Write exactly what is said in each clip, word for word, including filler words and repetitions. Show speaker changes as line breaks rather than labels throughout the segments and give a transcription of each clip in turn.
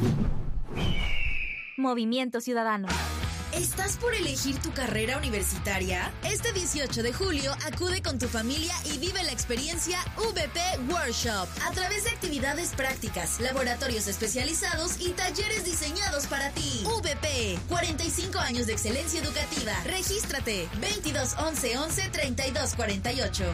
Movimiento Ciudadano.
¿Estás por elegir tu carrera universitaria? Este dieciocho de julio acude con tu familia y vive la experiencia V P Workshop a través de actividades prácticas, laboratorios especializados y talleres diseñados para ti. V P, cuarenta y cinco años de excelencia educativa. Regístrate veintidós once once treinta y dos cuarenta y ocho.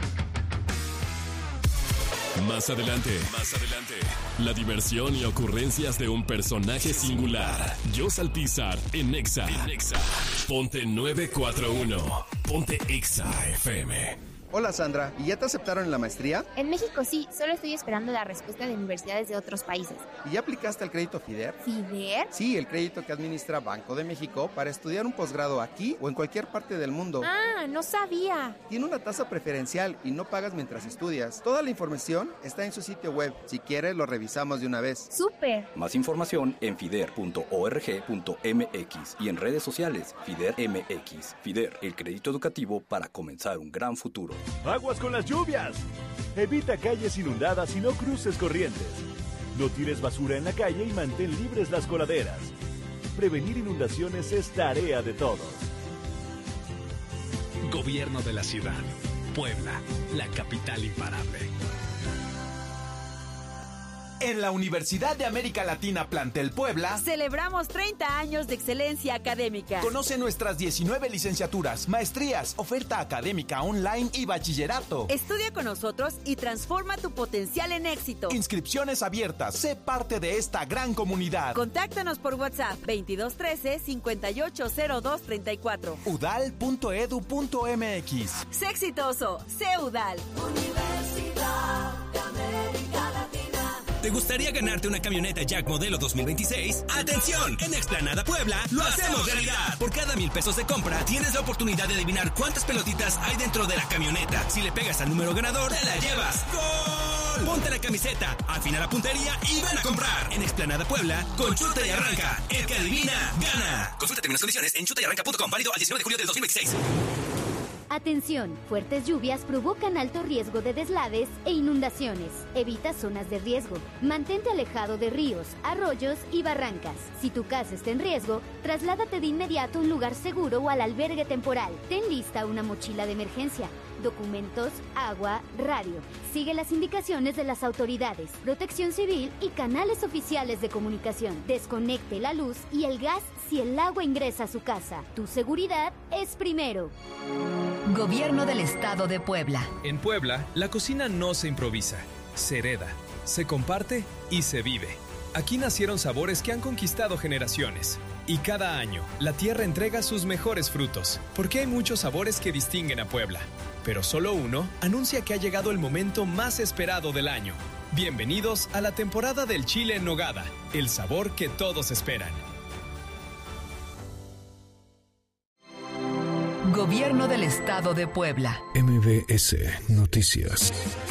Más adelante, más adelante, la diversión y ocurrencias de un personaje singular. Jos Alpizar en Exa. En Exa. Ponte nueve cuatro uno. Ponte Exa F M.
Hola Sandra, ¿y ya te aceptaron en la maestría?
En México sí, solo estoy esperando la respuesta de universidades de otros países.
¿Y ya aplicaste al crédito FIDER?
¿FIDER?
Sí, el crédito que administra Banco de México para estudiar un posgrado aquí o en cualquier parte del mundo.
Ah, no sabía.
Tiene una tasa preferencial y no pagas mientras estudias. Toda la información está en su sitio web. Si quieres, lo revisamos de una vez.
¡Súper!
Más información en fider punto org punto m x y en redes sociales FIDER M X. FIDER, el crédito educativo para comenzar un gran futuro.
¡Aguas con las lluvias! Evita calles inundadas y no cruces corrientes. No tires basura en la calle y mantén libres las coladeras. Prevenir inundaciones es tarea de todos.
Gobierno de la ciudad. Puebla, la capital imparable.
En la Universidad de América Latina Plantel Puebla
celebramos treinta años de excelencia académica.
Conoce nuestras diecinueve licenciaturas, maestrías, oferta académica online y bachillerato.
Estudia con nosotros y transforma tu potencial en éxito.
Inscripciones abiertas. Sé parte de esta gran comunidad.
Contáctanos por WhatsApp veintidós trece cincuenta y ocho cero dos treinta y cuatro.
udal punto edu punto m x.
Sé exitoso, sé UDAL.
Universidad de América Latina.
¿Te gustaría ganarte una camioneta Jack modelo dos mil veintiséis? ¡Atención! En Explanada Puebla lo hacemos realidad. Por cada mil pesos de compra tienes la oportunidad de adivinar cuántas pelotitas hay dentro de la camioneta. Si le pegas al número ganador, te la llevas. ¡Gol! Ponte la camiseta, afina la puntería y ven a comprar. En Explanada Puebla, con Chuta y Arranca. El que adivina, gana. Consulta términos y condiciones en chuta y arranca punto com. Válido al diecinueve de julio del dos mil veintiséis.
Atención, fuertes lluvias provocan alto riesgo de deslaves e inundaciones. Evita zonas de riesgo. Mantente alejado de ríos, arroyos y barrancas. Si tu casa está en riesgo, trasládate de inmediato a un lugar seguro o al albergue temporal. Ten lista una mochila de emergencia, documentos, agua, radio. Sigue las indicaciones de las autoridades, Protección Civil y canales oficiales de comunicación. Desconecte la luz y el gas si el agua ingresa a su casa. Tu seguridad es primero.
Gobierno del Estado de Puebla.
En Puebla, la cocina no se improvisa, se hereda, se comparte y se vive. Aquí nacieron sabores que han conquistado generaciones. Y cada año, la tierra entrega sus mejores frutos, porque hay muchos sabores que distinguen a Puebla. Pero solo uno anuncia que ha llegado el momento más esperado del año. Bienvenidos a la temporada del chile en nogada, el sabor que todos esperan.
Gobierno del Estado de Puebla.
M B S Noticias.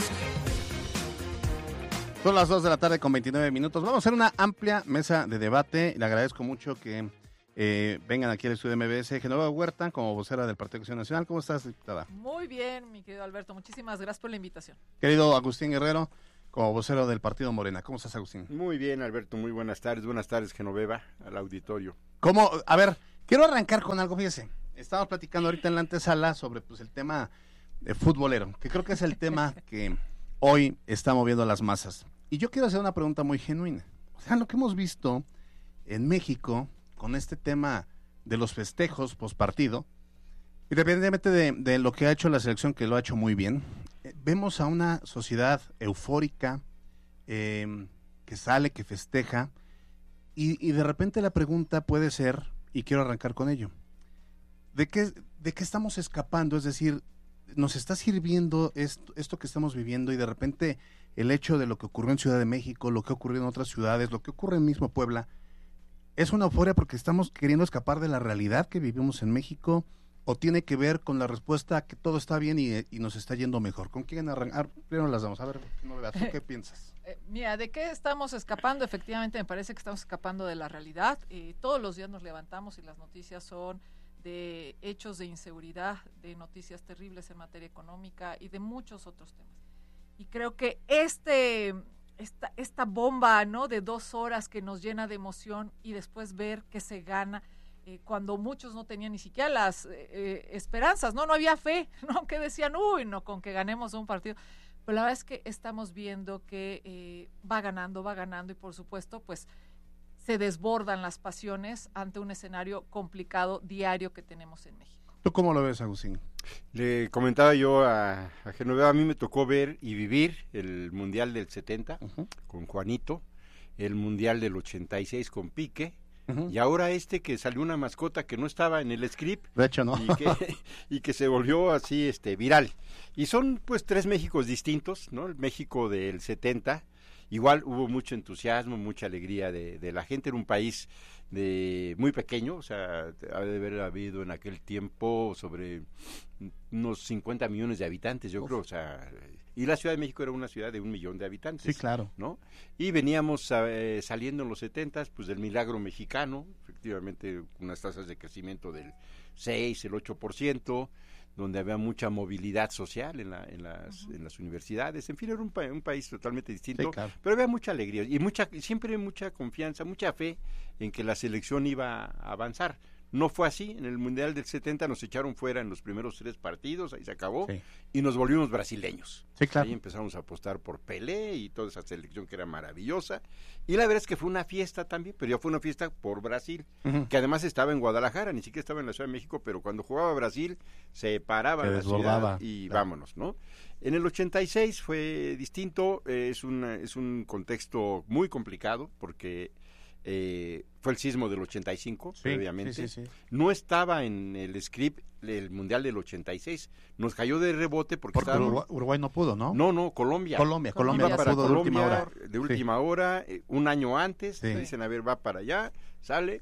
Son las dos de la tarde con veintinueve minutos. Vamos a hacer una amplia mesa de debate. Le agradezco mucho que eh, vengan aquí al estudio de M B S. Genoveva Huerta, como vocera del Partido Acción Nacional. ¿Cómo estás, diputada?
Muy bien, mi querido Alberto. Muchísimas gracias por la invitación.
Querido Agustín Guerrero, como vocero del Partido Morena. ¿Cómo estás, Agustín?
Muy bien, Alberto. Muy buenas tardes. Buenas tardes, Genoveva, al auditorio.
¿Cómo? A ver, quiero arrancar con algo, fíjese. Estamos platicando ahorita en la antesala sobre pues el tema de futbolero, que creo que es el tema que hoy está moviendo a las masas. Y yo quiero hacer una pregunta muy genuina. O sea, lo que hemos visto en México con este tema de los festejos postpartido, independientemente de, de lo que ha hecho la selección, que lo ha hecho muy bien, eh, vemos a una sociedad eufórica, eh, que sale, que festeja, y, y de repente la pregunta puede ser, y quiero arrancar con ello, ¿De qué, ¿de qué estamos escapando? Es decir, nos está sirviendo esto, esto que estamos viviendo y de repente el hecho de lo que ocurrió en Ciudad de México, lo que ocurrió en otras ciudades, lo que ocurre en mismo Puebla, ¿es una euforia porque estamos queriendo escapar de la realidad que vivimos en México o tiene que ver con la respuesta a que todo está bien y, y nos está yendo mejor? ¿Con quién arrancar? Primero las damos. A ver, ¿tú qué piensas?
Eh, mira, ¿de qué estamos escapando? Efectivamente, me parece que estamos escapando de la realidad. Eh, todos los días nos levantamos y las noticias son de hechos de inseguridad, de noticias terribles en materia económica y de muchos otros temas. Y creo que este esta, esta bomba, ¿no? De dos horas que nos llena de emoción y después ver que se gana. Eh, cuando muchos no tenían ni siquiera las eh, esperanzas, ¿no? No había fe, ¿no? Que decían, uy, no, con que ganemos un partido. Pero la verdad es que estamos viendo que eh, va ganando, va ganando y por supuesto, pues, se desbordan las pasiones ante un escenario complicado diario que tenemos en México.
¿Tú cómo lo ves, Agustín?
Le comentaba yo a, a Genoveva, a mí me tocó ver y vivir el Mundial del setenta uh-huh. con Juanito, el Mundial del ochenta y seis con Pique, Uh-huh. y ahora este que salió una mascota que no estaba en el script,
de hecho no,
y que, y que se volvió así este viral, y son pues tres Méxicos distintos, ¿no? El México del setenta, igual hubo mucho entusiasmo, mucha alegría de, de la gente, era un país de muy pequeño, o sea, ha de haber habido en aquel tiempo sobre unos cincuenta millones de habitantes, yo Uf. creo, o sea, y la Ciudad de México era una ciudad de un millón de habitantes.
Sí, claro.
¿No? Y veníamos eh, saliendo en los setentas, pues del milagro mexicano, efectivamente unas tasas de crecimiento del seis, el ocho por ciento, donde había mucha movilidad social en, la, en, las, uh-huh. en las universidades, en fin, era un, pa- un país totalmente distinto, sí, claro. pero había mucha alegría y mucha siempre mucha confianza, mucha fe en que la selección iba a avanzar. No fue así, en el Mundial del setenta nos echaron fuera en los primeros tres partidos, ahí se acabó, sí. y nos volvimos brasileños.
Sí, claro.
Ahí empezamos a apostar por Pelé y toda esa selección que era maravillosa, y la verdad es que fue una fiesta también, pero ya fue una fiesta por Brasil, uh-huh. que además estaba en Guadalajara, ni siquiera estaba en la Ciudad de México, pero cuando jugaba Brasil se paraba
se
la
desbordaba.
ciudad y
claro.
vámonos, ¿no? En el ochenta y seis fue distinto, eh, es, una, es un contexto muy complicado, porque... Eh, fue el sismo del ochenta y cinco,
sí,
previamente.
Sí, sí, sí.
No estaba en el script el Mundial del ochenta y seis. Nos cayó de rebote porque,
porque
estábamos...
Uruguay, Uruguay no pudo, ¿no?
No, no, Colombia.
Colombia, Colombia
Iba
ya
para
pudo
Colombia,
de última hora.
De última sí. hora, eh, un año antes.
Sí.
Dicen, a ver, va para allá, sale.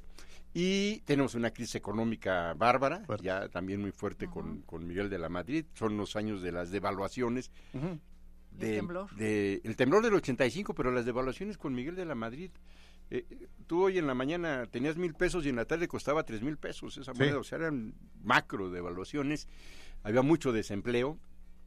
Y tenemos una crisis económica bárbara, fuerte. ya también muy fuerte uh-huh. con, con Miguel de la Madrid. Son los años de las devaluaciones.
Uh-huh.
De,
el temblor.
De, el temblor del ochenta y cinco, pero las devaluaciones con Miguel de la Madrid... Eh, tú hoy en la mañana tenías mil pesos y en la tarde costaba tres mil pesos esa moneda, sí. o sea, eran macro devaluaciones, había mucho desempleo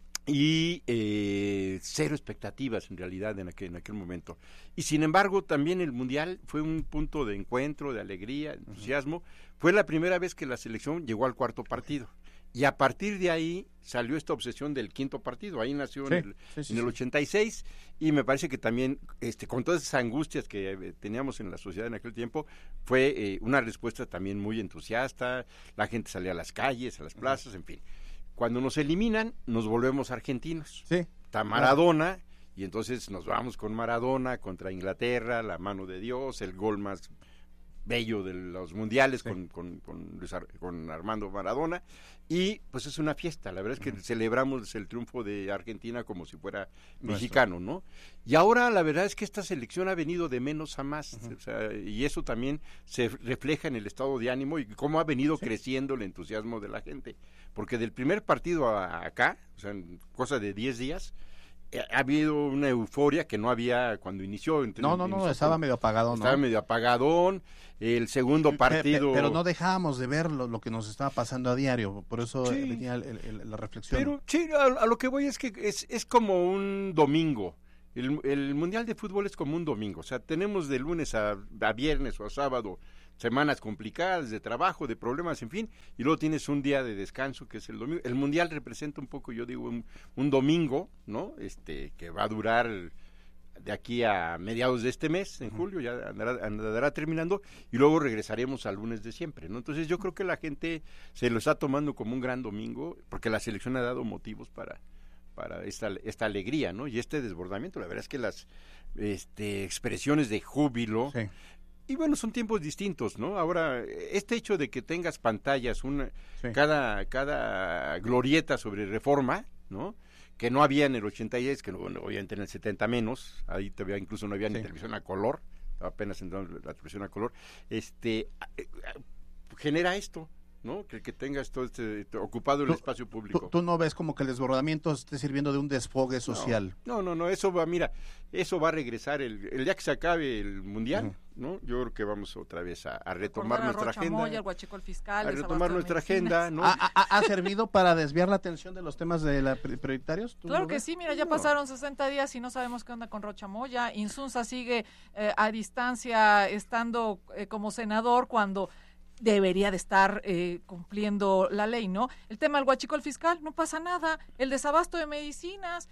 y eh, cero expectativas en realidad en aquel, en aquel momento. Y sin embargo, también el Mundial fue un punto de encuentro, de alegría, de entusiasmo. Uh-huh. Fue la primera vez que la selección llegó al cuarto partido. Y a partir de ahí salió esta obsesión del quinto partido. Ahí nació sí, en, el, sí, sí, en el ochenta y seis y me parece que también este, con todas esas angustias que eh, teníamos en la sociedad en aquel tiempo fue eh, una respuesta también muy entusiasta. La gente salía a las calles, a las plazas, en fin. Cuando nos eliminan, nos volvemos argentinos.
Sí.
Está Maradona y entonces nos vamos con Maradona contra Inglaterra, la mano de Dios, el gol más... bello de los mundiales sí. con, con, con, Luis Ar- con Armando Maradona y pues es una fiesta, la verdad es que uh-huh. celebramos el triunfo de Argentina como si fuera Nuestro. mexicano, ¿no? Y ahora la verdad es que esta selección ha venido de menos a más, uh-huh. o sea, y eso también se refleja en el estado de ánimo y cómo ha venido sí. creciendo el entusiasmo de la gente, porque del primer partido a acá, o sea, en cosa de diez días, ha habido una euforia que no había cuando inició.
Entonces, no, no, no, inició, estaba medio apagado.
Estaba
¿no?
medio apagadón. El segundo partido...
Pero, pero no dejábamos de ver lo, lo que nos estaba pasando a diario, por eso sí. venía el, el, la reflexión.
Pero sí, a, a lo que voy es que es, es como un domingo. El, el Mundial de Fútbol es como un domingo. O sea, tenemos de lunes a, a viernes o a sábado semanas complicadas de trabajo, de problemas, en fin, y luego tienes un día de descanso que es el domingo. El Mundial representa un poco, yo digo, un, un domingo, ¿no? Este, que va a durar de aquí a mediados de este mes, en uh-huh. julio, ya andará, andará terminando, y luego regresaremos al lunes de siempre, ¿no? Entonces yo creo que la gente se lo está tomando como un gran domingo, porque la selección ha dado motivos para, para esta, esta alegría, ¿no? Y este desbordamiento, la verdad es que las este, expresiones de júbilo... Sí. Y bueno, son tiempos distintos, ¿no? Ahora, este hecho de que tengas pantallas, una sí. cada cada glorieta sobre Reforma, ¿no? Que no había en el ochenta y seis, que no, obviamente en el setenta menos, ahí todavía incluso no había sí. ni televisión a color, apenas entrando la televisión a color, este, genera esto, ¿no? Que, que tengas todo este, ocupado el
tú,
espacio público.
Tú, tú no ves como que el desbordamiento esté sirviendo de un desfogue social.
No, no, no, eso va, mira, eso va a regresar el, el día que se acabe el Mundial, uh-huh. ¿no? Yo creo que vamos otra vez a, a retomar nuestra
Rocha
agenda.
Moya, el Huachicol fiscal,
a retomar nuestra agenda, ¿no?
¿Ha, ha, ¿Ha servido para desviar la atención de los temas de la prioritarios?
Claro que sí, mira, ya no. pasaron sesenta días y no sabemos qué onda con Rocha Moya. Insunza sigue eh, a distancia estando eh, como senador cuando debería de estar eh, cumpliendo la ley, ¿no? El tema del huachicol fiscal, no pasa nada. El desabasto de medicinas,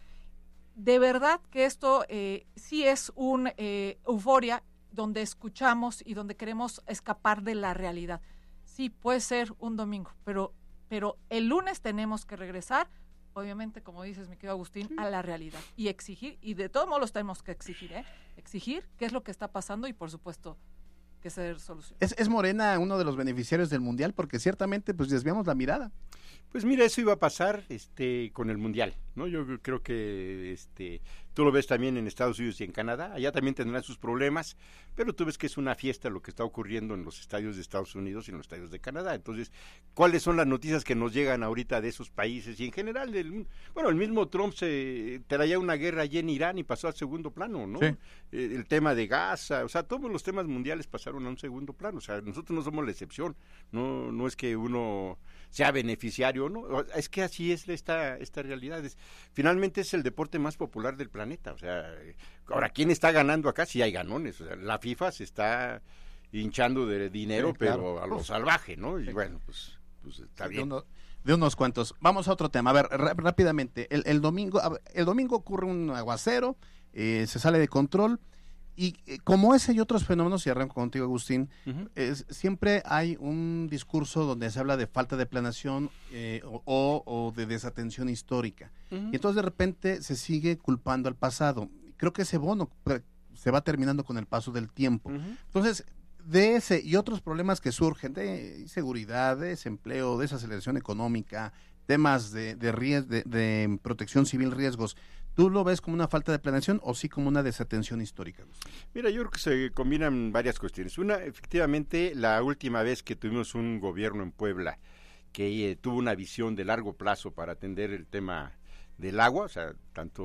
de verdad que esto eh, sí es un eh, euforia donde escuchamos y donde queremos escapar de la realidad. Sí, puede ser un domingo, pero, pero el lunes tenemos que regresar, obviamente, como dices, mi querido Agustín, a la realidad y exigir, y de todos modos los tenemos que exigir, ¿eh? Exigir qué es lo que está pasando y, por supuesto, que ser solución.
¿Es, ¿Es Morena uno de los beneficiarios del Mundial? Porque ciertamente pues desviamos la mirada.
Pues mira, eso iba a pasar este con el Mundial, ¿no? Yo creo que este tú lo ves también en Estados Unidos y en Canadá, allá también tendrán sus problemas, pero tú ves que es una fiesta lo que está ocurriendo en los estadios de Estados Unidos y en los estadios de Canadá. Entonces, ¿cuáles son las noticias que nos llegan ahorita de esos países? Y en general, el, bueno, el mismo Trump se traía una guerra allí en Irán y pasó al segundo plano, ¿no? Sí. Eh, el tema de Gaza, o sea, todos los temas mundiales pasaron a un segundo plano, o sea, nosotros no somos la excepción, no, no es que uno sea beneficiario, ¿no? Es que así es esta, esta realidad. Es, finalmente es el deporte más popular del planeta. O sea, ahora, ¿quién está ganando acá? Sí hay ganones. O sea, la FIFA se está hinchando de dinero, sí, claro, pero a lo salvaje, ¿no? Y sí, bueno, pues, pues está sí, bien.
De, uno, de unos cuantos. Vamos a otro tema. A ver, rápidamente. El, el domingo el domingo ocurre un aguacero, eh, se sale de control. Y eh, como ese y otros fenómenos, y arranco contigo, Agustín, uh-huh. es, siempre hay un discurso donde se habla de falta de planeación eh, o, o de desatención histórica. Uh-huh. Y entonces de repente se sigue culpando al pasado. Creo que ese bono se va terminando con el paso del tiempo. Uh-huh. Entonces, de ese y otros problemas que surgen de inseguridad, de desempleo, desaceleración económica, temas de, de, ries- de, de protección civil, riesgos, ¿tú lo ves como una falta de planeación o sí como una desatención histórica?
Mira, yo creo que se combinan varias cuestiones. Una, efectivamente, la última vez que tuvimos un gobierno en Puebla que eh, tuvo una visión de largo plazo para atender el tema del agua, o sea,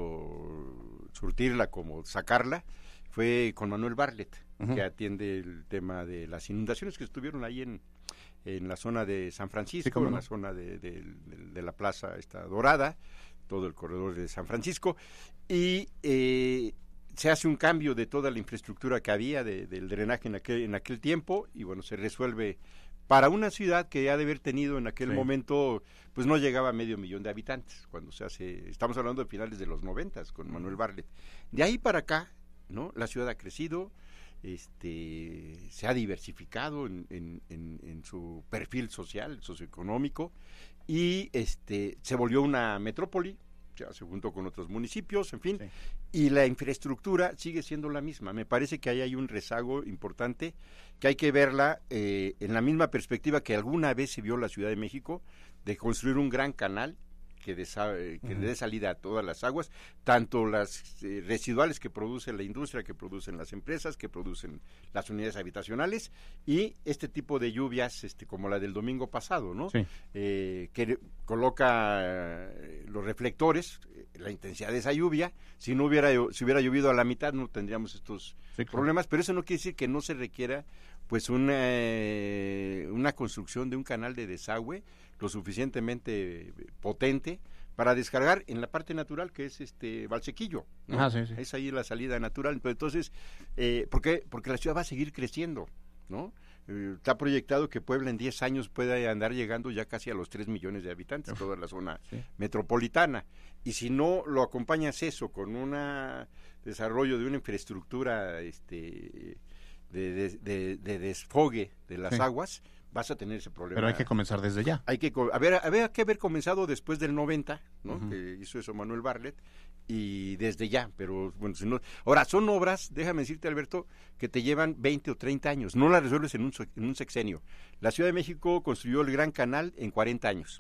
tanto surtirla como sacarla, fue con Manuel Bartlett, uh-huh. que atiende el tema de las inundaciones que estuvieron ahí en, en la zona de San Francisco, sí, en no. la zona de, de, de, de la Plaza esta Dorada, todo el corredor de San Francisco, y eh, se hace un cambio de toda la infraestructura que había de, del drenaje en aquel, en aquel tiempo, y bueno, se resuelve para una ciudad que ha de haber tenido en aquel sí. momento, pues no llegaba a medio millón de habitantes, cuando se hace, estamos hablando de finales de los noventas, con Manuel Bartlett. De ahí para acá, ¿no? La ciudad ha crecido, este, se ha diversificado en, en, en, en su perfil social, socioeconómico, y este se volvió una metrópoli, ya se juntó con otros municipios, en fin, sí. y la infraestructura sigue siendo la misma. Me parece que ahí hay un rezago importante, que hay que verla eh, en la misma perspectiva que alguna vez se vio la Ciudad de México, de construir un gran canal que, desa, que uh-huh. dé salida a todas las aguas, tanto las eh, residuales que produce la industria, que producen las empresas, que producen las unidades habitacionales, y este tipo de lluvias este como la del domingo pasado, ¿no? Sí. Eh, que coloca eh, los reflectores, eh, la intensidad de esa lluvia. Si no hubiera, si hubiera llovido a la mitad no tendríamos estos sí, claro. problemas, pero eso no quiere decir que no se requiera pues una, eh, una construcción de un canal de desagüe lo suficientemente potente para descargar en la parte natural que es este Valsequillo, ¿no? Ah, sí, sí. Es ahí la salida natural. Entonces, eh, ¿por qué? Porque la ciudad va a seguir creciendo, ¿no? Eh, está proyectado que Puebla en diez años pueda andar llegando ya casi a los tres millones de habitantes, toda la zona sí. metropolitana. Y si no lo acompañas eso con un desarrollo de una infraestructura este de, de, de, de desfogue de las sí. aguas, vas a tener ese problema.
Pero hay que comenzar desde ya.
Hay que haber, haber que haber comenzado después del noventa, ¿no? Uh-huh. Que hizo eso Manuel Bartlett, y desde ya, pero bueno, si no, ahora son obras, déjame decirte, Alberto, que te llevan veinte o treinta años, no las resuelves en un, en un sexenio. La Ciudad de México construyó el Gran Canal en cuarenta años,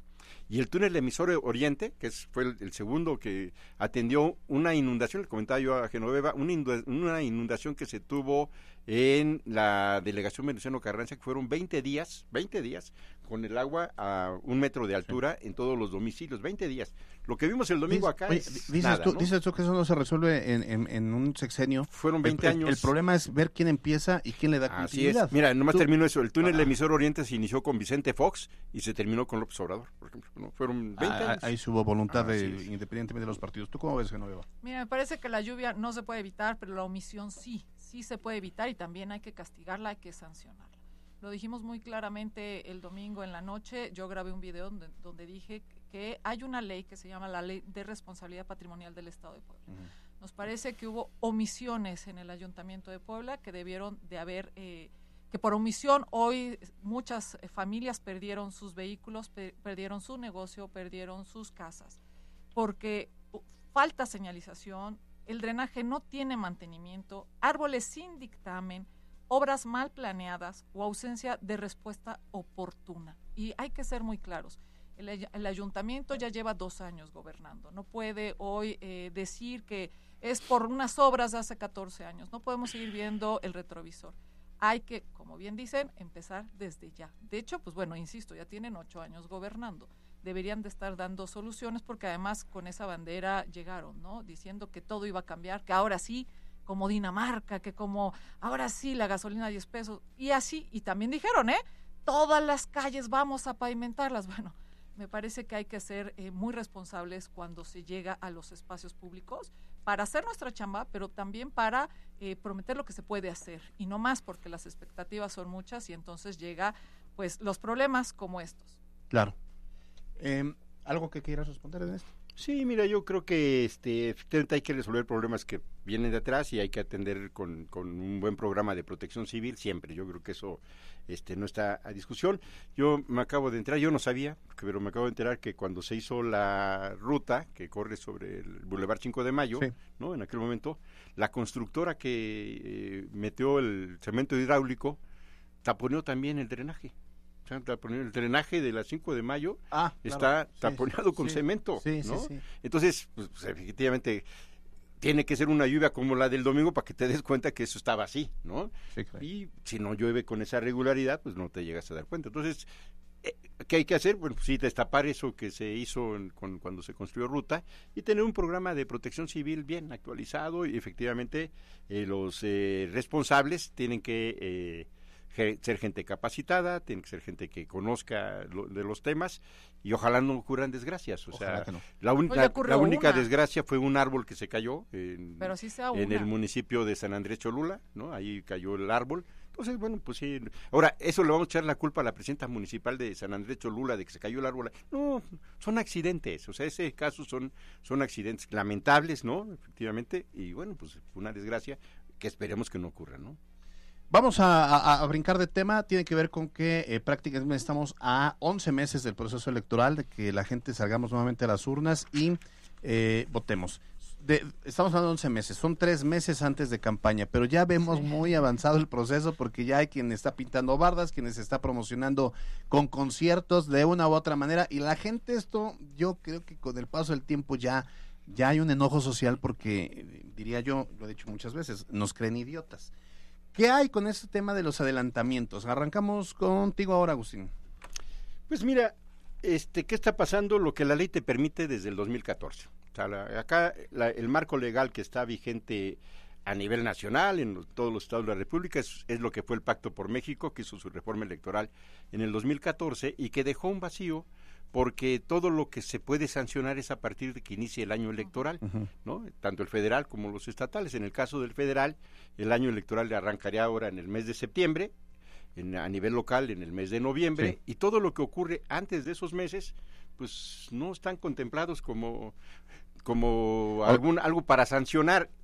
Y el túnel emisor Oriente, que es, fue el, el segundo que atendió una inundación, le comentaba yo a Genoveva, una, inunda, una inundación que se tuvo en la delegación Venustiano Carranza, que fueron veinte días, veinte días, con el agua a un metro de altura sí. en todos los domicilios, veinte días. Lo que vimos el domingo acá
Oye,
es
dices
nada,
tú,
¿no?
Dices tú que eso no se resuelve en, en, en un sexenio.
Fueron veinte
el,
años.
El, el problema es ver quién empieza y quién le da continuidad.
Así es. Mira, nomás
tú,
termino eso. El túnel
ah,
emisor Oriente se inició con Vicente Fox y se terminó con López Obrador, por ejemplo. ¿no? Fueron veinte
ah,
años.
Ahí hubo voluntad,
ah,
de,
sí, sí.
independientemente de los partidos. ¿Tú cómo ves, Genoveva?
Mira, me parece que la lluvia no se puede evitar, pero la omisión sí. Sí se puede evitar y también hay que castigarla, hay que sancionarla. Lo dijimos muy claramente el domingo en la noche. Yo grabé un video donde, donde dije que hay una ley que se llama la Ley de Responsabilidad Patrimonial del Estado de Puebla. Uh-huh. Nos parece que hubo omisiones en el Ayuntamiento de Puebla que debieron de haber, eh, que por omisión hoy muchas familias perdieron sus vehículos, per- perdieron su negocio, perdieron sus casas, porque falta señalización, el drenaje no tiene mantenimiento, árboles sin dictamen, obras mal planeadas o ausencia de respuesta oportuna. Y hay que ser muy claros, el, el ayuntamiento ya lleva dos años gobernando, no puede hoy eh, decir que es por unas obras de hace catorce años, no podemos seguir viendo el retrovisor. Hay que, como bien dicen, empezar desde ya. De hecho, pues bueno, insisto, ya tienen ocho años gobernando. Deberían de estar dando soluciones porque además con esa bandera llegaron, ¿no? Diciendo que todo iba a cambiar, que ahora sí, como Dinamarca, que como ahora sí la gasolina a diez pesos, y así, y también dijeron, ¿eh? Todas las calles vamos a pavimentarlas. Bueno, me parece que hay que ser eh, muy responsables cuando se llega a los espacios públicos para hacer nuestra chamba, pero también para eh, prometer lo que se puede hacer, y no más porque las expectativas son muchas y entonces llega, pues, los problemas como estos.
Claro. Eh, ¿Algo que quieras responder en esto?
Sí, mira, yo creo que este, efectivamente hay que resolver problemas que vienen de atrás y hay que atender con, con un buen programa de protección civil siempre. Yo creo que eso este, no está a discusión. Yo me acabo de enterar, yo no sabía, pero me acabo de enterar que cuando se hizo la ruta que corre sobre el Boulevard cinco de Mayo, sí. ¿no? En aquel momento, la constructora que eh, metió el cemento hidráulico taponeó también el drenaje. El drenaje de la cinco de Mayo ah, está claro. taponeado sí, con sí, cemento, sí, ¿no? Sí, sí. Entonces, pues, pues, efectivamente, tiene que ser una lluvia como la del domingo para que te des cuenta que eso estaba así, ¿no? Sí, claro. Y si no llueve con esa regularidad, pues no te llegas a dar cuenta. Entonces, eh, ¿qué hay que hacer? Bueno, pues sí, destapar eso que se hizo en, con, cuando se construyó ruta y tener un programa de protección civil bien actualizado y efectivamente eh, los eh, responsables tienen que... Eh, ser gente capacitada, tiene que ser gente que conozca lo, de los temas y ojalá no ocurran desgracias. O ojalá sea, no. la, un, la, la única una. desgracia fue un árbol que se cayó en,
Pero sí sea
en
una.
el municipio de San Andrés Cholula, ¿no? Ahí cayó el árbol. Entonces, bueno, pues sí. Ahora, eso le vamos a echar la culpa a la presidenta municipal de San Andrés Cholula de que se cayó el árbol. No, son accidentes. O sea, ese caso son, son accidentes lamentables, ¿no? Efectivamente. Y bueno, pues una desgracia que esperemos que no ocurra, ¿no?
Vamos a, a, a brincar de tema, tiene que ver con que eh, prácticamente estamos a once meses del proceso electoral, de que la gente salgamos nuevamente a las urnas y eh, votemos. De, estamos hablando de once meses, son tres meses antes de campaña, pero ya vemos sí. muy avanzado el proceso porque ya hay quien está pintando bardas, quienes está promocionando con conciertos de una u otra manera y la gente esto, yo creo que con el paso del tiempo ya, ya hay un enojo social porque, diría yo, lo he dicho muchas veces, nos creen idiotas. ¿Qué hay con este tema de los adelantamientos? Arrancamos contigo ahora, Agustín.
Pues mira, este, ¿qué está pasando? Lo que la ley te permite desde el dos mil catorce. O sea, la, acá la, el marco legal que está vigente a nivel nacional en los, todos los estados de la República es, es lo que fue el Pacto por México, que hizo su reforma electoral en el dos mil catorce y que dejó un vacío porque todo lo que se puede sancionar es a partir de que inicie el año electoral, uh-huh. ¿no? Tanto el federal como los estatales. En el caso del federal, el año electoral le arrancaría ahora en el mes de septiembre, en, a nivel local en el mes de noviembre, sí. y todo lo que ocurre antes de esos meses, pues no están contemplados como, como algún, algo para sancionar.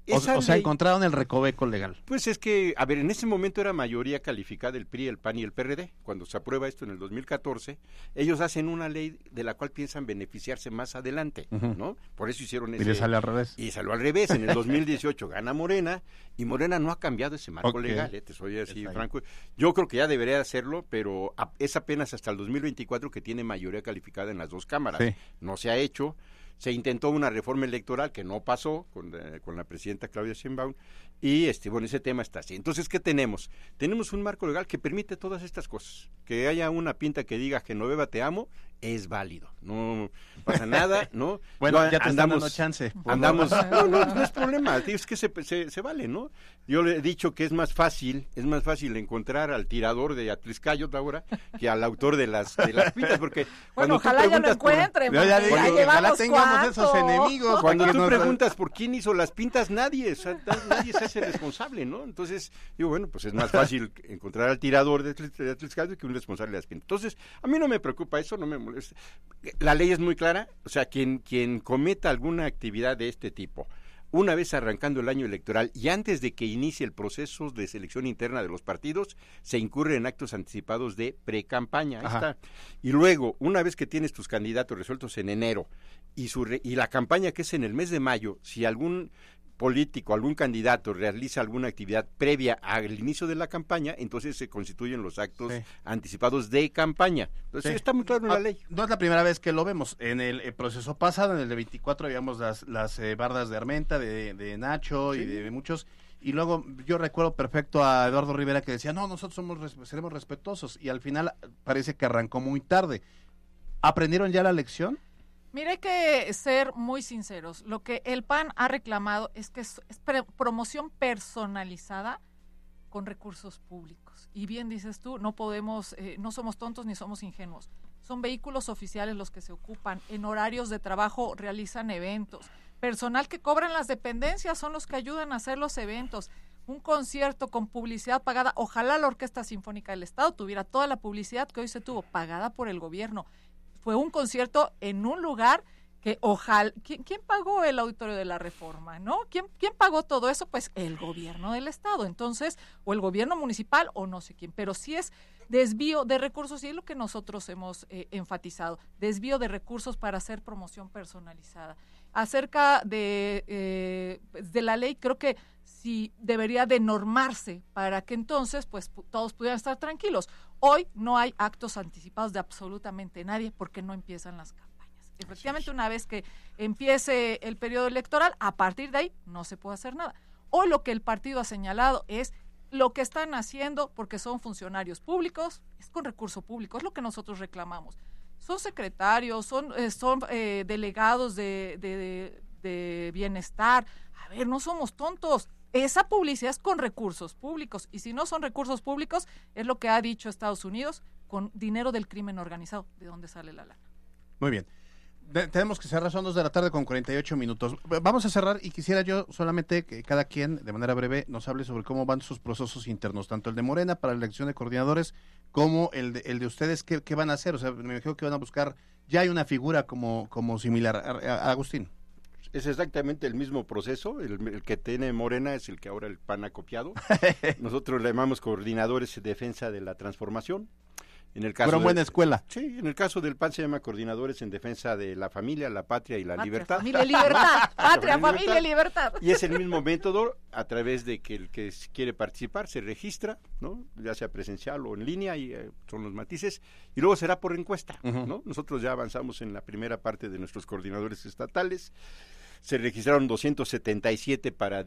O, o sea, ley, encontraron el recoveco legal.
Pues es que, a ver, en ese momento era mayoría calificada el P R I, el P A N y el P R D. Cuando se aprueba esto en el dos mil catorce, ellos hacen una ley de la cual piensan beneficiarse más adelante, uh-huh. ¿no? Por eso hicieron ese...
Y le sale al revés.
Y salió al revés. En el dos mil dieciocho gana Morena, y Morena no ha cambiado ese marco okay. legal, ¿eh? Te soy así, Franco. Yo creo que ya debería hacerlo, pero es apenas hasta el dos mil veinticuatro que tiene mayoría calificada en las dos cámaras. Sí. No se ha hecho. Se intentó una reforma electoral que no pasó con, eh, con la presidenta Claudia Sheinbaum y este, bueno, ese tema está así. Entonces, ¿qué tenemos? Tenemos un marco legal que permite todas estas cosas. Que haya una pinta que diga Genoveva te amo, es válido. No pasa nada, ¿no?
Bueno,
no,
ya te
andamos,
están dando chance.
Andamos, no, no, no es problema, es que se, se, se vale, ¿no? Yo le he dicho que es más fácil, es más fácil encontrar al tirador de Atliscayot ahora que al autor de las, de las pintas, porque
bueno,
cuando
ojalá
tú
ya lo encuentren.
Por,
ya,
cuando,
ya
ojalá tengamos esos enemigos.
Cuando tú nos... preguntas por quién hizo las pintas, nadie, o sea, nadie se hace responsable, ¿no? Entonces, digo, bueno, pues es más fácil encontrar al tirador de Atliscayot que un responsable de las pintas. Entonces, a mí no me preocupa eso, no me molesta. La ley es muy clara, o sea, quien, quien cometa alguna actividad de este tipo, una vez arrancando el año electoral y antes de que inicie el proceso de selección interna de los partidos, se incurre en actos anticipados de pre-campaña. Ahí está. Y luego, una vez que tienes tus candidatos resueltos en enero y, su re- y la campaña que es en el mes de mayo, si algún político, algún candidato realiza alguna actividad previa al inicio de la campaña, entonces se constituyen los actos sí. anticipados de campaña. Entonces sí. está muy claro en la ley.
No es la primera vez que lo vemos. En el, el proceso pasado, en el de veinticuatro, habíamos las, las eh, bardas de Armenta, de, de Nacho sí. y de muchos. Y luego yo recuerdo perfecto a Eduardo Rivera que decía, no, nosotros somos seremos respetuosos. Y al final parece que arrancó muy tarde. ¿Aprendieron ya la lección?
Mire, hay que ser muy sinceros. Lo que el P A N ha reclamado es que es, es pre- promoción personalizada con recursos públicos. Y bien dices tú, no podemos, eh, no somos tontos ni somos ingenuos. Son vehículos oficiales los que se ocupan. En horarios de trabajo realizan eventos. Personal que cobran las dependencias son los que ayudan a hacer los eventos. Un concierto con publicidad pagada. Ojalá la Orquesta Sinfónica del Estado tuviera toda la publicidad que hoy se tuvo, pagada por el gobierno. Fue un concierto en un lugar que ojalá... ¿Quién, quién pagó el Auditorio de la Reforma, no? ¿Quién, ¿Quién pagó todo eso? Pues el gobierno del Estado, entonces, o el gobierno municipal, o no sé quién, pero sí es desvío de recursos, y es lo que nosotros hemos eh, enfatizado, desvío de recursos para hacer promoción personalizada. Acerca de, eh, de la ley, creo que sí debería de normarse para que entonces pues pu- todos pudieran estar tranquilos. Hoy no hay actos anticipados de absolutamente nadie porque no empiezan las campañas. Efectivamente, una vez que empiece el periodo electoral, a partir de ahí no se puede hacer nada. Hoy lo que el partido ha señalado es lo que están haciendo porque son funcionarios públicos, es con recurso público, es lo que nosotros reclamamos. Son secretarios, son, eh, son eh, delegados de, de, de, de bienestar. A ver, no somos tontos. Esa publicidad es con recursos públicos, y si no son recursos públicos, es lo que ha dicho Estados Unidos, con dinero del crimen organizado, ¿de dónde sale la lana?
Muy bien. De, tenemos que cerrar, son dos de la tarde con cuarenta y ocho minutos. Vamos a cerrar y quisiera yo solamente que cada quien, de manera breve, nos hable sobre cómo van sus procesos internos, tanto el de Morena para la elección de coordinadores, como el de, el de ustedes, ¿qué, qué van a hacer? O sea, me imagino que van a buscar, ya hay una figura como, como similar. A, a, Agustín.
Es exactamente el mismo proceso, el, el que tiene Morena es el que ahora el P A N ha copiado. Nosotros le llamamos coordinadores de defensa de la transformación. En el caso
Fueron buena escuela.
Sí, en el caso del P A N se llama coordinadores en defensa de la familia, la patria y la
patria,
libertad.
Familia y libertad, patria, familia y libertad.
Y es el mismo método a través de que el que quiere participar se registra, ¿no? Ya sea presencial o en línea, y eh, son los matices, y luego será por encuesta, uh-huh. ¿no? Nosotros ya avanzamos en la primera parte de nuestros coordinadores estatales. Se registraron doscientos setenta y siete para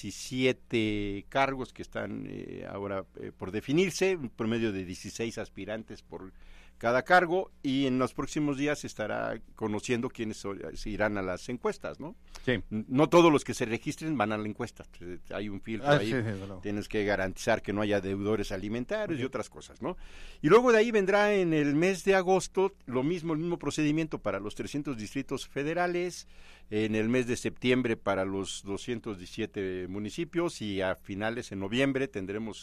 diecisiete cargos que están eh, ahora eh, por definirse, un promedio de dieciséis aspirantes por cada cargo, y en los próximos días se estará conociendo quiénes se irán a las encuestas, ¿no?
Sí.
No todos los que se registren van a la encuesta, hay un filtro
ah,
ahí,
sí, sí, no.
Tienes que garantizar que no haya deudores alimentarios sí. y otras cosas, ¿no? Y luego de ahí vendrá en el mes de agosto lo mismo, el mismo procedimiento para los trescientos distritos federales, en el mes de septiembre para los doscientos diecisiete municipios, y a finales en noviembre tendremos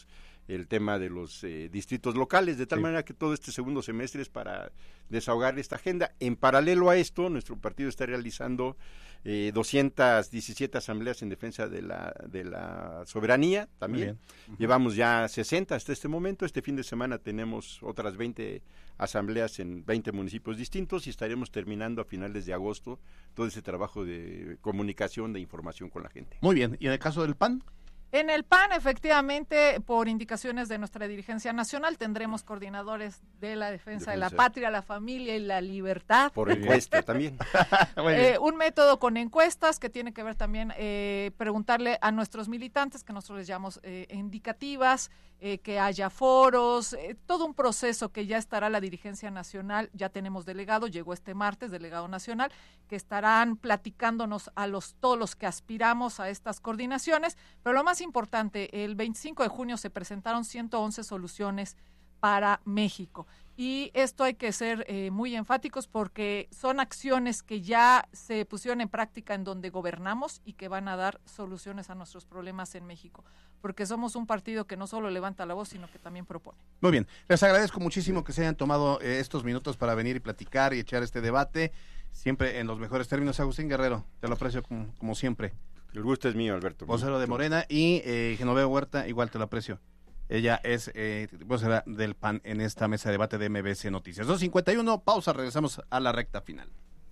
el tema de los eh, distritos locales, de tal sí. manera que todo este segundo semestre es para desahogar esta agenda. En paralelo a esto, nuestro partido está realizando eh, doscientas diecisiete asambleas en defensa de la, de la soberanía también. Uh-huh. Llevamos ya sesenta hasta este momento. Este fin de semana tenemos otras veinte asambleas en veinte municipios distintos y estaremos terminando a finales de agosto todo ese trabajo de comunicación, de información con la gente.
Muy bien. ¿Y en el caso del P A N?
En el P A N, efectivamente, por indicaciones de nuestra dirigencia nacional, tendremos coordinadores de la defensa, defensa. de la patria, la familia y la libertad.
Por encuesta también.
eh, un método con encuestas que tiene que ver también, eh, preguntarle a nuestros militantes, que nosotros les llamamos eh, indicativas, eh, que haya foros, eh, todo un proceso que ya estará la dirigencia nacional, ya tenemos delegado, llegó este martes, delegado nacional, que estarán platicándonos a los todos los que aspiramos a estas coordinaciones, pero lo más importante, el veinticinco de junio se presentaron ciento once soluciones para México. Y esto hay que ser eh, muy enfáticos porque son acciones que ya se pusieron en práctica en donde gobernamos y que van a dar soluciones a nuestros problemas en México. Porque somos un partido que no solo levanta la voz, sino que también propone.
Muy bien. Les agradezco muchísimo que se hayan tomado eh, estos minutos para venir y platicar y echar este debate. Siempre en los mejores términos. Agustín Guerrero, te lo aprecio como, como siempre.
El gusto es mío, Alberto.
Vocero de Morena y eh, Genoveva Huerta, igual te lo aprecio. Ella es eh, vocera del P A N en esta mesa de debate de M B S Noticias. dos cincuenta y uno, pausa, regresamos a la recta final.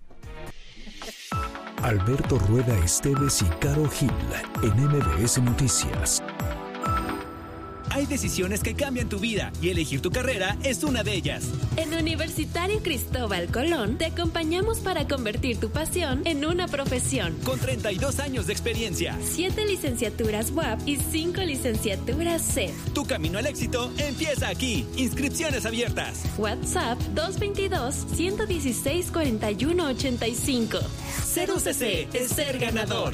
Alberto Rueda Esteves y Caro Gil en M B S Noticias.
Hay decisiones que cambian tu vida y elegir tu carrera es una de ellas.
En Universitario Cristóbal Colón te acompañamos para convertir tu pasión en una profesión.
Con treinta y dos años de experiencia.
siete licenciaturas U A P y cinco licenciaturas C E F.
Tu camino al éxito empieza aquí. Inscripciones abiertas.
WhatsApp dos veintidós, ciento dieciséis, cuarenta y uno, ochenta y cinco.
Ser U C C es ser ganador.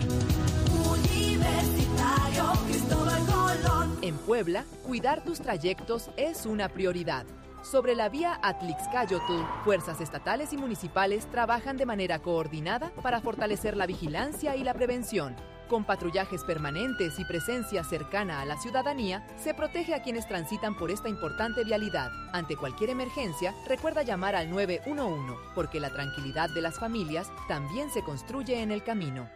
Universitario Cristóbal Colón.
En Puebla, cuidar tus trayectos es una prioridad. Sobre la vía Atlixcáyotl, fuerzas estatales y municipales trabajan de manera coordinada para fortalecer la vigilancia y la prevención. Con patrullajes permanentes y presencia cercana a la ciudadanía, se protege a quienes transitan por esta importante vialidad. Ante cualquier emergencia, recuerda llamar al nueve uno uno, porque la tranquilidad de las familias también se construye en el camino.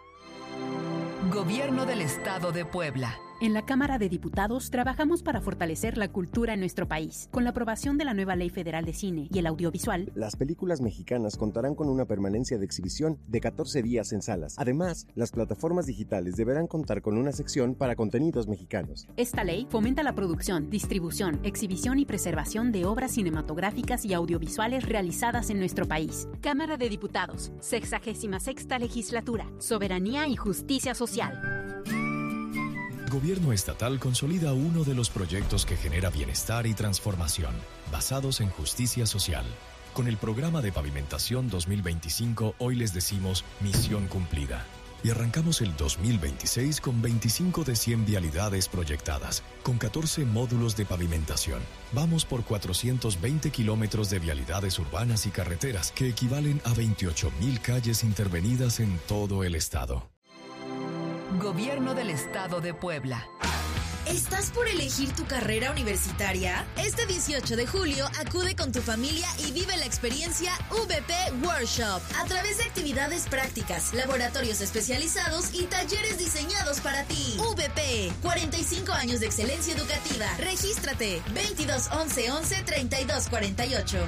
Gobierno del Estado de Puebla.
En la Cámara de Diputados trabajamos para fortalecer la cultura en nuestro país. Con la aprobación de la nueva Ley Federal de Cine y el Audiovisual,
las películas mexicanas contarán con una permanencia de exhibición de catorce días en salas. Además, las plataformas digitales deberán contar con una sección para contenidos mexicanos.
Esta ley fomenta la producción, distribución, exhibición y preservación de obras cinematográficas y audiovisuales realizadas en nuestro país. Cámara de Diputados, sexagésima sexta legislatura, soberanía y justicia social.
Gobierno estatal consolida uno de los proyectos que genera bienestar y transformación, basados en justicia social. Con el programa de pavimentación dos mil veinticinco, hoy les decimos misión cumplida. Y arrancamos el dos mil veintiséis con veinticinco de cien vialidades proyectadas, con catorce módulos de pavimentación. Vamos por cuatrocientos veinte kilómetros de vialidades urbanas y carreteras, que equivalen a veintiocho mil calles intervenidas en todo el estado.
Gobierno del Estado de Puebla.
¿Estás por elegir tu carrera universitaria? Este dieciocho de julio acude con tu familia y vive la experiencia U B P Workshop a través de actividades prácticas, laboratorios especializados y talleres diseñados para ti. U B P, cuarenta y cinco años de excelencia educativa. Regístrate veintidós once once treinta y dos cuarenta y ocho.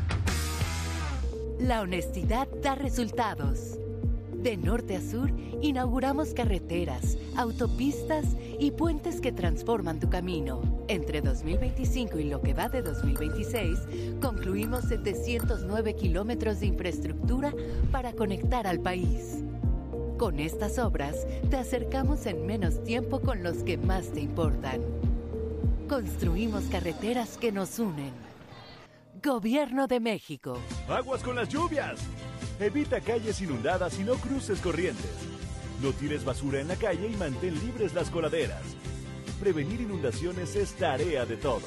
La honestidad da resultados. De norte a sur, inauguramos carreteras, autopistas y puentes que transforman tu camino. Entre dos mil veinticinco y lo que va de dos mil veintiséis, concluimos setecientos nueve kilómetros de infraestructura para conectar al país. Con estas obras, te acercamos en menos tiempo con los que más te importan. Construimos carreteras que nos unen. Gobierno de México.
¡Aguas con las lluvias! Evita calles inundadas y no cruces corrientes. No tires basura en la calle y mantén libres las coladeras. Prevenir inundaciones es tarea de todos.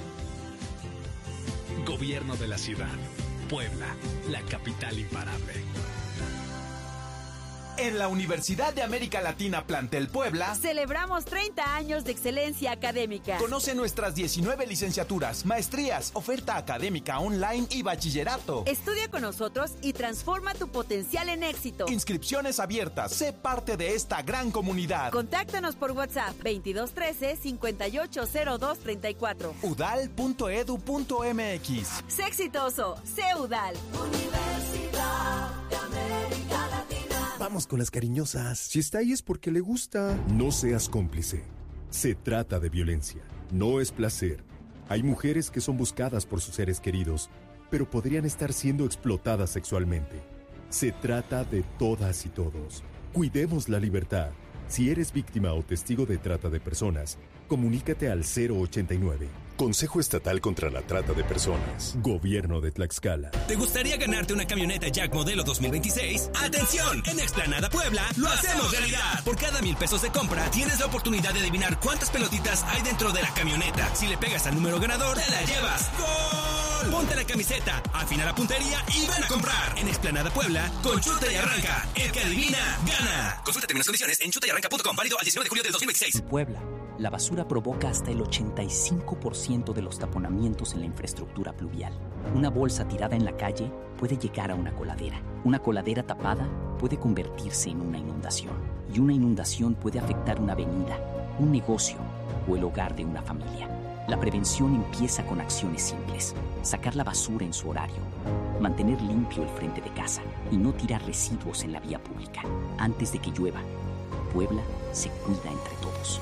Gobierno de la ciudad. Puebla, la capital imparable.
En la Universidad de América Latina Plantel Puebla
celebramos treinta años de excelencia académica.
Conoce nuestras diecinueve licenciaturas, maestrías, oferta académica online y bachillerato.
Estudia con nosotros y transforma tu potencial en éxito.
Inscripciones abiertas. Sé parte de esta gran comunidad.
Contáctanos por WhatsApp veintidós trece cincuenta y ocho cero dos treinta y cuatro.
udal punto edu punto mx.
Sé exitoso, sé UDAL.
Universidad de América Latina.
Vamos con las cariñosas. Si está ahí es porque le gusta. No seas cómplice. Se trata de violencia. No es placer. Hay mujeres que son buscadas por sus seres queridos, pero podrían estar siendo explotadas sexualmente. Se trata de todas y todos. Cuidemos la libertad. Si eres víctima o testigo de trata de personas, comunícate al cero ochenta y nueve. Consejo Estatal contra la Trata de Personas. Gobierno de Tlaxcala.
¿Te gustaría ganarte una camioneta Jack modelo dos mil veintiséis? ¡Atención! En Explanada Puebla lo hacemos realidad. Por cada mil pesos de compra tienes la oportunidad de adivinar cuántas pelotitas hay dentro de la camioneta. Si le pegas al número ganador, te la llevas. ¡Gol! Ponte la camiseta, afina la puntería y ven a comprar. En Explanada Puebla, con Chuta y Arranca. El que adivina, gana. Consulta términos y condiciones en chuta y arranca punto com. Válido al diecinueve de julio del dos mil veintiséis.
En Puebla, la basura provoca hasta el ochenta y cinco por ciento de los taponamientos en la infraestructura pluvial. Una bolsa tirada en la calle puede llegar a una coladera. Una coladera tapada puede convertirse en una inundación. Y una inundación puede afectar una avenida, un negocio o el hogar de una familia. La prevención empieza con acciones simples. Sacar la basura en su horario, mantener limpio el frente de casa y no tirar residuos en la vía pública. Antes de que llueva, Puebla se cuida entre todos.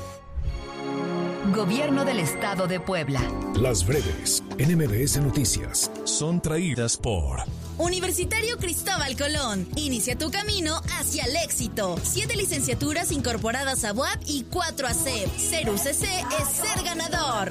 Gobierno del Estado de Puebla.
Las breves en M B S Noticias son traídas por
Universitario Cristóbal Colón. Inicia tu camino hacia el éxito. Siete licenciaturas incorporadas a U A P y cuatro a C E P. Ser U C C es ser ganador.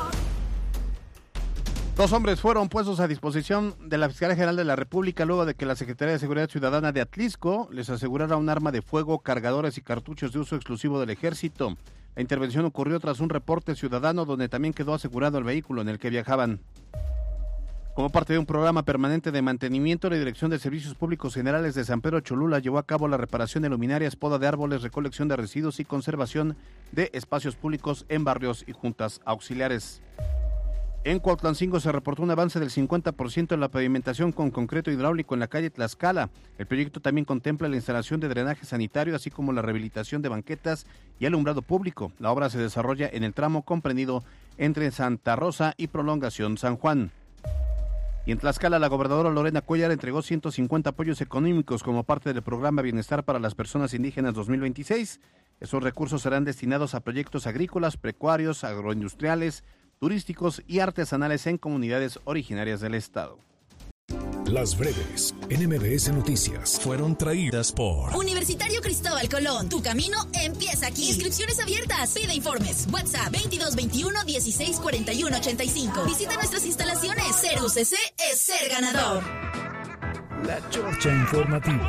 Dos hombres fueron puestos a disposición de la Fiscalía General de la República luego de que la Secretaría de Seguridad Ciudadana de Atlixco les asegurara un arma de fuego, cargadores y cartuchos de uso exclusivo del Ejército. La intervención ocurrió tras un reporte ciudadano donde también quedó asegurado el vehículo en el que viajaban. Como parte de un programa permanente de mantenimiento, la Dirección de Servicios Públicos Generales de San Pedro Cholula llevó a cabo la reparación de luminarias, poda de árboles, recolección de residuos y conservación de espacios públicos en barrios y juntas auxiliares. En Cuautlancingo se reportó un avance del cincuenta por ciento en la pavimentación con concreto hidráulico en la calle Tlaxcala. El proyecto también contempla la instalación de drenaje sanitario, así como la rehabilitación de banquetas y alumbrado público. La obra se desarrolla en el tramo comprendido entre Santa Rosa y Prolongación San Juan. Y en Tlaxcala, la gobernadora Lorena Cuellar entregó ciento cincuenta apoyos económicos como parte del programa Bienestar para las Personas Indígenas dos mil veintiséis. Esos recursos serán destinados a proyectos agrícolas, pecuarios, agroindustriales, turísticos y artesanales en comunidades originarias del estado.
Las breves en M B S Noticias fueron traídas por
Universitario Cristóbal Colón. Tu camino empieza aquí. Inscripciones abiertas. Pide informes. WhatsApp veintidós veintiuno dieciséis cuarenta y uno ochenta y cinco. Visita nuestras instalaciones. Ser U C C es ser ganador.
La Chorcha Informativa.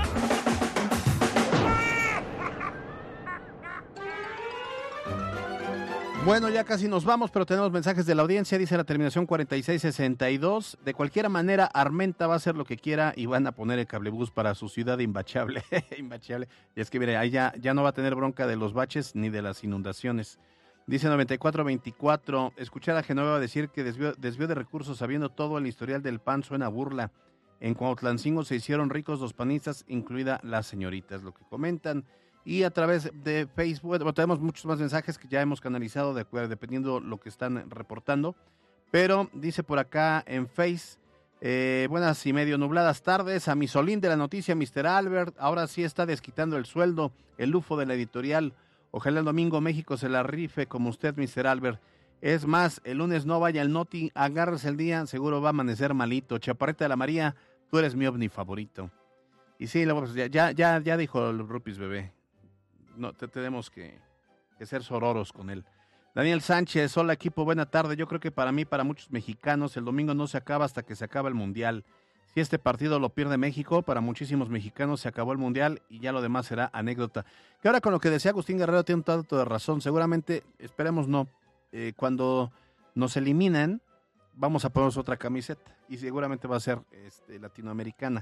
Bueno, ya casi nos vamos, pero tenemos mensajes de la audiencia. Dice la terminación cuarenta y seis sesenta y dos. De cualquier manera, Armenta va a hacer lo que quiera y van a poner el cablebús para su ciudad imbachable. Imbachable. Y es que, mire, ahí ya, ya no va a tener bronca de los baches ni de las inundaciones. Dice noventa y cuatro veinticuatro. Escuchar a Genoveva decir que desvió, desvió de recursos sabiendo todo el historial del P A N suena burla. En Cuautlancingo se hicieron ricos los panistas, incluida las señoritas, lo que comentan. Y a través de Facebook, bueno, tenemos muchos más mensajes que ya hemos canalizado de acuerdo, dependiendo lo que están reportando. Pero dice por acá en Face, eh, buenas y medio nubladas tardes, a mi Solín de la noticia, mister Albert, ahora sí está desquitando el sueldo, el lufo de la editorial. Ojalá el domingo México se la rife como usted, mister Albert. Es más, el lunes no vaya al Noti, agárrese el día, seguro va a amanecer malito. Chaparrita de la María, tú eres mi ovni favorito. Y sí, pues ya, ya, ya, ya dijo el Rupis bebé. No, te, tenemos que, que ser sororos con él. Daniel Sánchez, hola equipo, buena tarde. Yo creo que para mí, para muchos mexicanos, el domingo no se acaba hasta que se acaba el Mundial. Si este partido lo pierde México, para muchísimos mexicanos se acabó el Mundial y ya lo demás será anécdota. Que ahora con lo que decía Agustín Guerrero tiene un tanto de razón. Seguramente, esperemos no, eh, cuando nos eliminen, vamos a ponernos otra camiseta y seguramente va a ser este, latinoamericana.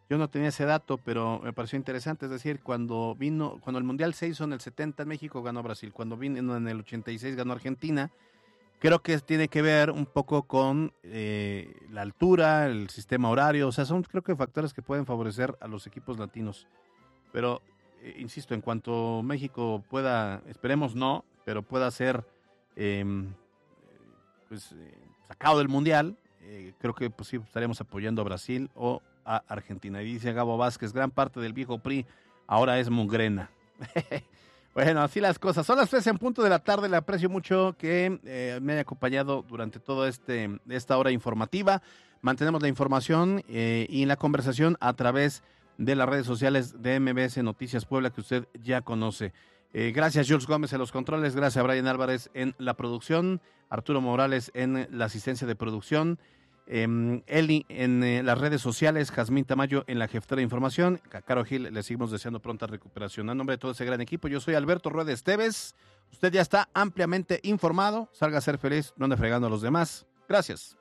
Yo no tenía ese dato, pero me pareció interesante. Es decir, cuando vino, cuando el Mundial se hizo en el setenta en México, ganó Brasil. Cuando vino en el ochenta y seis, ganó Argentina. Creo que tiene que ver un poco con eh, la altura, el sistema horario. O sea, son creo que factores que pueden favorecer a los equipos latinos. Pero, eh, insisto, en cuanto México pueda, esperemos no, pero pueda ser eh, pues, eh, sacado del Mundial, eh, creo que pues, sí estaremos apoyando a Brasil o a Argentina. Y dice Gabo Vázquez, gran parte del viejo P R I ahora es mugrena. Bueno, así las cosas. Son las tres en punto de la tarde. Le aprecio mucho que eh, me haya acompañado durante toda este, esta hora informativa. Mantenemos la información eh, y la conversación a través de las redes sociales de M B S Noticias Puebla, que usted ya conoce. Eh, gracias, Jules Gómez en los controles. Gracias a Brian Álvarez en la producción. Arturo Morales en la asistencia de producción. Eh, Eli en eh, las redes sociales, Jazmín Tamayo en la jefatura de información, Caro Gil, le seguimos deseando pronta recuperación. A nombre de todo ese gran equipo, yo soy Alberto Rueda Esteves. Usted ya está ampliamente informado. Salga a ser feliz, no ande fregando a los demás. Gracias.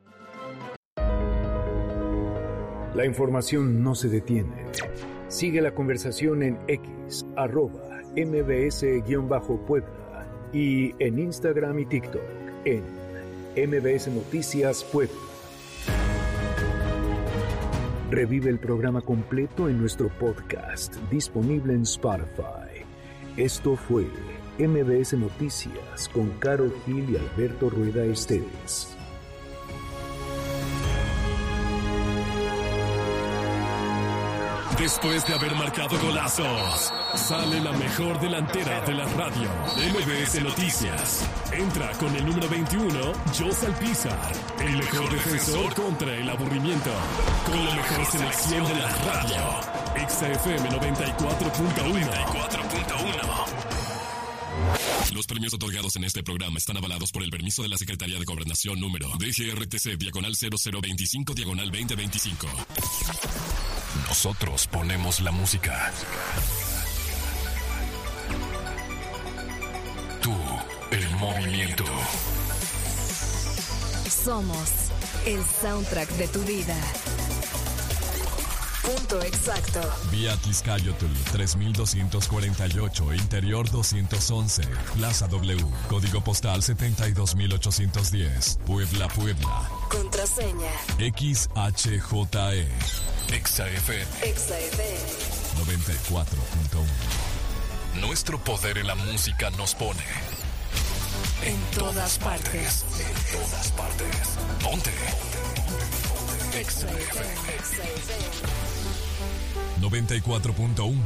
La información no se detiene. Sigue la conversación en X, arroba mbs-puebla y en Instagram y TikTok en M B S Noticias Puebla. Revive el programa completo en nuestro podcast, disponible en Spotify. Esto fue M B S Noticias con Caro Gil y Alberto Rueda Esteves.
Después de haber marcado golazos, sale la mejor delantera de la radio. M B S Noticias. Entra con el número veintiuno, Jos Alpizar. El mejor defensor contra el aburrimiento. Con la mejor selección de la radio. Exa F M noventa y cuatro punto uno. Los premios otorgados en este programa están avalados por el permiso de la Secretaría de Gobernación número D G R T C diagonal cero cero veinticinco diagonal veinte veinticinco. Nosotros ponemos la música. Tú, el movimiento.
Somos el soundtrack de tu vida. Punto exacto. Vía Tizcayotl tres mil doscientos cuarenta y ocho, Interior doscientos once, Plaza W, Código Postal setenta y dos mil ochocientos diez, Puebla, Puebla. Contraseña X H J E. Exa F M. Exa F M. noventa y cuatro punto uno. Nuestro poder en la música nos pone en todas partes. En todas partes. Ponte. Exa F M. noventa y cuatro punto uno.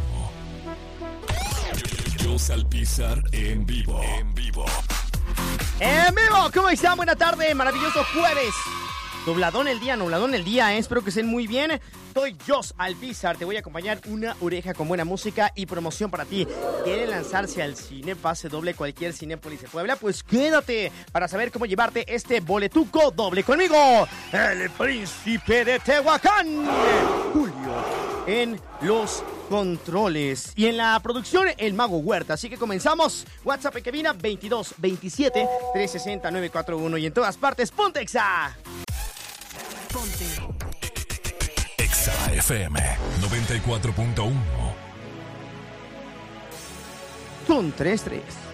Jos Alpizar en vivo. En vivo.
En vivo, ¿cómo están? Buena tarde, maravilloso jueves. Nubladón el día, nubladón el día, ¿eh? Espero que estén muy bien. Soy Jos Alpizar, te voy a acompañar una oreja con buena música y promoción para ti. ¿Quieren lanzarse al cine, pase doble cualquier Cinépolis de Puebla? Pues quédate para saber cómo llevarte este boletuco doble conmigo, el príncipe de Tehuacán, Julio, en los controles y en la producción el Mago Huerta. Así que comenzamos. WhatsApp en cabina veintidós veintisiete trescientos sesenta nueve cuarenta y uno y en todas partes, ponte Exa.
Ponte
Exa F M noventa y cuatro punto uno.
Son tres tres.